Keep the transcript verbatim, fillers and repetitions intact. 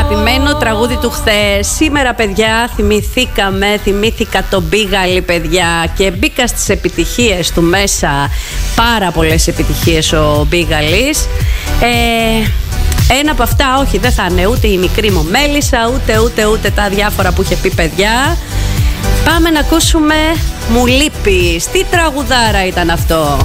αγαπημένο τραγούδι του χθες. Σήμερα, παιδιά, θυμηθήκαμε, θυμήθηκα το Μπίγαλη, παιδιά, και μπήκα στις επιτυχίες του μέσα. Πάρα πολλές επιτυχίες ο Μπίγαλης. Ε, ένα από αυτά, όχι, δεν θα είναι ούτε η μικρή μου μέλισσα, ούτε, ούτε, ούτε τα διάφορα που είχε πει, παιδιά. Πάμε να ακούσουμε Μου λείπεις. Τι τραγουδάρα ήταν αυτό.